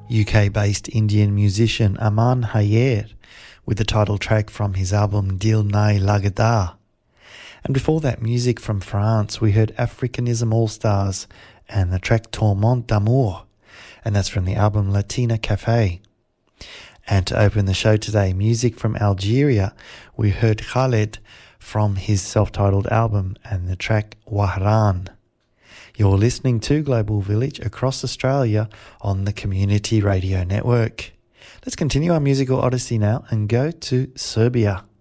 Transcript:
UK-based Indian musician Aman Hayer with the title track from his album Dil Nahi Lagda. And before that, music from France, we heard Africanism All-Stars and the track Tourment d'Amour, and that's from the album Latina Cafe. And to open the show today, music from Algeria, we heard Khaled from his self-titled album and the track Wahran. You're listening to Global Village across Australia on the Community Radio Network. Let's continue our musical odyssey now and go to Serbia.